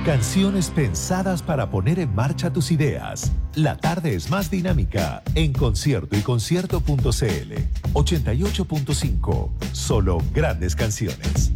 Canciones pensadas para poner en marcha tus ideas. La tarde es más dinámica en Concierto y Concierto.cl. 88.5. Solo grandes canciones.